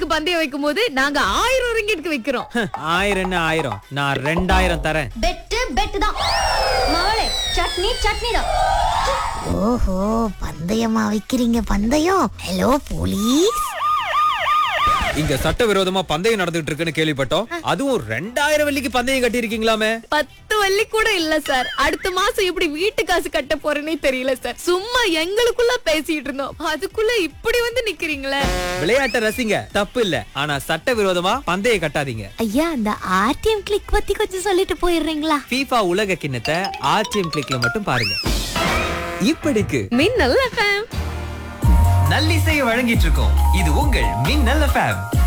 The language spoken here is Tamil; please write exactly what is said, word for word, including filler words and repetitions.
ரிங்கிட்க்கு பந்தயம் வைக்கும் போது நாங்க ஆயிரம் ரிங்கிட்க்கு வைக்கிறோம். ஆயிரம் என்ன ஆயிரம், நான் ரெண்டாயிரம் தரேன். பெட்டு பெட்டு தான் மவளே. சட்னி சட்னி தான். ஓஹோ, பந்தயமா வைக்கிறீங்க பந்தயம்? Hello police. இங்க சட்டவிரோதமா பந்தயம் நடந்துட்டு இருக்குன்னு கேள்விப்பட்டோம். அதுவும் ரெண்டாயிரம் வெள்ளிக்கு பந்தயம் கட்டி இருக்கீங்களாமே? பத்து வள்ளி கூட இல்ல சார். அடுத்த மாசம் இப்படி வீட்டு காசு கட்ட போறேனே தெரியல சார். சும்மா எங்களுக்குள்ள பேசிட்டு இருந்தோம், அதுக்குள்ள இப்படி வந்து நிக்கிறீங்களே. விளையாட்ட ரசிங்க, தப்பு இல்ல. ஆனா சட்டவிரோதமா பந்தயம் கட்டாதீங்க. ஐயா, அந்த ஆர்டிஎம் கிளிக் பத்தி கொஞ்சம் சொல்லிட்டு போயிடுறீங்களா? FIFA உலக கிண்ணத்தை ஆர்டிஎம் கிளிக்ல மட்டும் பாருங்க. இப்படிக்கு மின்னல் எஃப்எம் நல்லிசையை வழங்கிட்டு இருக்கோம். இது உங்கள் மின்னல் எஃப்எம்.